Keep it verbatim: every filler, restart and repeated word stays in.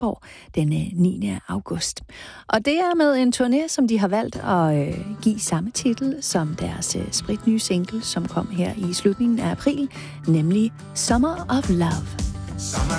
Fredensborg den niende august. Og det er med en turné, som de har valgt at øh, give samme titel som deres øh, spritnye single, som kom her i slutningen af april, nemlig Summer of Love. Summer